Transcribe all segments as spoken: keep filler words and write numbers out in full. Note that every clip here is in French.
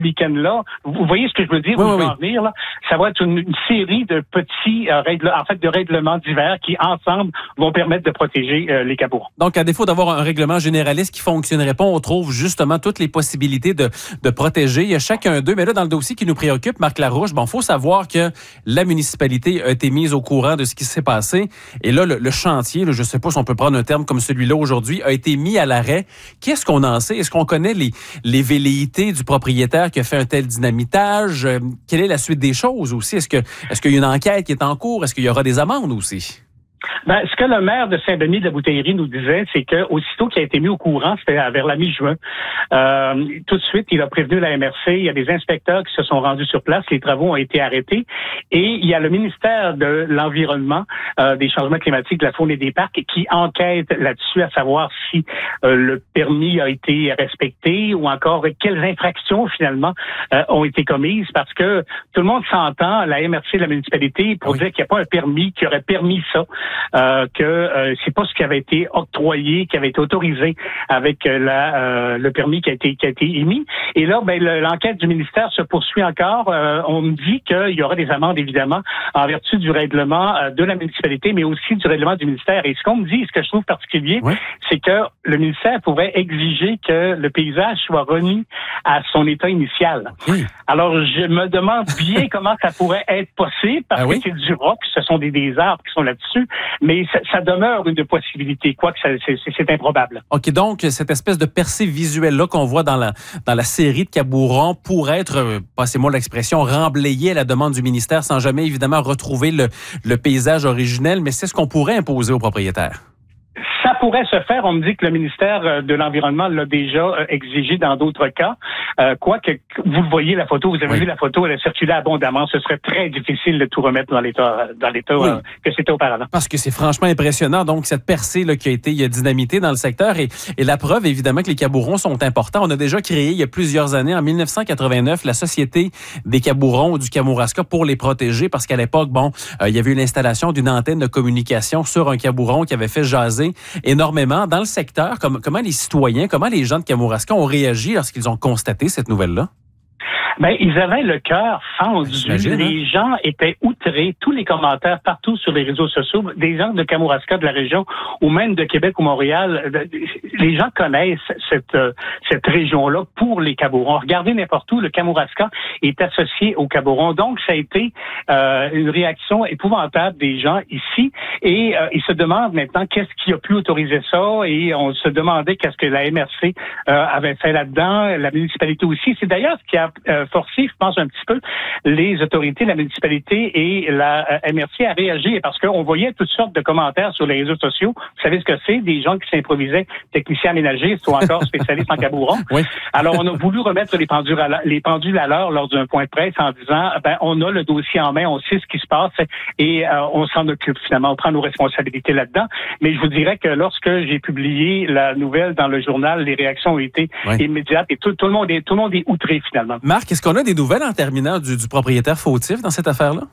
week-end-là, vous voyez ce que je veux dire, oui, où oui, je veux en venir, là? Ça va être une, une série de petits euh, règles, en fait, de règlements divers qui, ensemble, vont permettre de protéger euh, les cabourons. Donc, à défaut d'avoir un règlement généraliste qui fonctionnerait pas, on trouve justement toutes les possibilités de, de protéger. Il y a chacun d'eux. Mais là, dans le dossier qui nous préoccupe, Marc Larouche, bon, faut savoir que la municipalité a été mise au courant de ce qui s'est passé. Et là, le, le chantier, là, je sais pas si on peut prendre un terme comme celui-là aujourd'hui, a été mis à l'arrêt. Qu'est-ce qu'on en sait? Est-ce qu'on connaît les, les velléités du propriétaire qui a fait un tel dynamitage? Euh, quelle est la suite des choses aussi? Est-ce que, est-ce qu'il y a une enquête qui est en cours? Est-ce qu'il y aura des amendes aussi? Ben, ce que le maire de Saint-Denis de la Bouteillerie nous disait, c'est que aussitôt qu'il a été mis au courant, c'était vers la mi-juin, euh, tout de suite, il a prévenu la M R C, il y a des inspecteurs qui se sont rendus sur place, les travaux ont été arrêtés, et il y a le ministère de l'Environnement, euh, des changements climatiques, de la faune et des parcs, qui enquête là-dessus, à savoir si euh, le permis a été respecté ou encore quelles infractions, finalement, euh, ont été commises, parce que tout le monde s'entend, la M R C, la municipalité, pour oui. dire qu'il n'y a pas un permis qui aurait permis ça. Euh, que euh, c'est pas ce qui avait été octroyé, qui avait été autorisé avec euh, la, euh, le permis qui a été qui a été émis. Et là, ben le, l'enquête du ministère se poursuit encore. Euh, on me dit qu'il y aura des amendes évidemment en vertu du règlement euh, de la municipalité, mais aussi du règlement du ministère. Et ce qu'on me dit, ce que je trouve particulier, oui. c'est que le ministère pourrait exiger que le paysage soit remis à son état initial. Oui. Alors, je me demande bien comment ça pourrait être possible parce ah oui? que c'est du roc, ce sont des, des arbres qui sont là-dessus. Mais ça, ça demeure une possibilité, quoique ça, c'est, c'est improbable. OK, donc cette espèce de percée visuelle-là qu'on voit dans la, dans la série de cabourons pourrait être, euh, passez-moi l'expression, remblayée à la demande du ministère sans jamais évidemment retrouver le, le paysage originel, mais c'est ce qu'on pourrait imposer aux propriétaires. Ça pourrait se faire. On me dit que le ministère de l'Environnement l'a déjà exigé dans d'autres cas. Euh, Quoique, vous voyez la photo, vous avez oui. vu la photo, elle a circulé abondamment. Ce serait très difficile de tout remettre dans l'état, dans l'état oui. euh, que c'était auparavant. Parce que c'est franchement impressionnant. Donc, cette percée là, qui a été dynamitée dans le secteur. Et, et la preuve, évidemment, que les cabourons sont importants. On a déjà créé, il y a plusieurs années, en dix-neuf cent quatre-vingt-neuf, la Société des cabourons du Kamouraska pour les protéger. Parce qu'à l'époque, bon, euh, il y avait eu l'installation d'une antenne de communication sur un cabouron qui avait fait jaser énormément dans le secteur. Comme, comment les citoyens, comment les gens de Kamouraska ont réagi lorsqu'ils ont constaté cette nouvelle-là? Ben, ils avaient le cœur fendu. Les hein? gens étaient outrés. Tous les commentaires partout sur les réseaux sociaux, des gens de Kamouraska, de la région, ou même de Québec ou Montréal, les gens connaissent cette cette région-là pour les cabourons. Regardez n'importe où, le Kamouraska est associé aux cabourons. Donc, ça a été euh, une réaction épouvantable des gens ici. Et euh, ils se demandent maintenant qu'est-ce qui a pu autoriser ça. Et on se demandait qu'est-ce que la M R C euh, avait fait là-dedans, la municipalité aussi. C'est d'ailleurs ce qui a euh, forcé, je pense, un petit peu les autorités, la municipalité et la euh, M R C à réagir parce qu'on voyait toutes sortes de commentaires sur les réseaux sociaux. Vous savez ce que c'est? Des gens qui s'improvisaient techniciens aménagistes ou encore spécialistes en cabourons. Oui. Alors, on a voulu remettre les pendules à l'heure, les pendules à l'heure lors d'un point de presse en disant, ben, on a le dossier en main, on sait ce qui se passe et euh, on s'en occupe finalement, on prend nos responsabilités là-dedans. Mais je vous dirais que lorsque j'ai publié la nouvelle dans le journal, les réactions ont été oui. immédiates et tout, tout le monde est, tout le monde est outré finalement. Marc, est-ce qu'on a des nouvelles en terminant du, du propriétaire fautif dans cette affaire-là?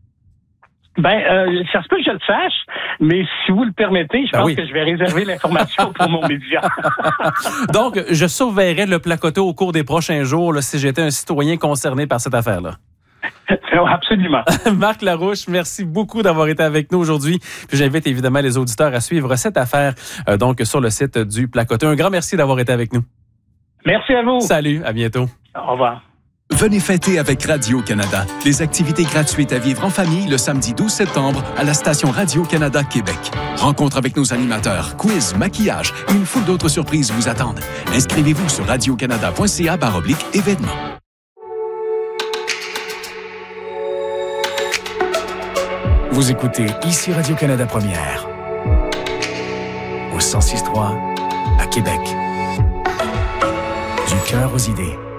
Ben, euh, ça se peut que je le sache, mais si vous le permettez, je ben pense oui. que je vais réserver l'information pour mon média. Donc, je surveillerai le placoteau au cours des prochains jours là, si j'étais un citoyen concerné par cette affaire-là. Absolument. Marc Larouche, merci beaucoup d'avoir été avec nous aujourd'hui. Puis j'invite évidemment les auditeurs à suivre cette affaire euh, donc sur le site du placoteau. Un grand merci d'avoir été avec nous. Merci à vous. Salut, à bientôt. Au revoir. Venez fêter avec Radio-Canada. Les activités gratuites à vivre en famille le samedi douze septembre à la station Radio-Canada Québec. Rencontre avec nos animateurs, quiz, maquillage et une foule d'autres surprises vous attendent. Inscrivez-vous sur radiocanada.ca barre oblique événements. Vous écoutez ici Radio-Canada Première. Au cent six trois à Québec. Du cœur aux idées.